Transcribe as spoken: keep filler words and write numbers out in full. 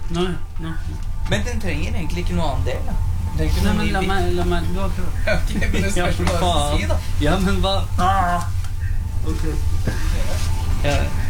Nei, nei. Men den trenger egentlig ikke noe annen del, da. Den trenger ikke Nei, noe men ny la bit. meg, la meg, du har klart. Ok, men det spørs hva du skal si, da. Ja, men hva? Ah. Ok. Ja.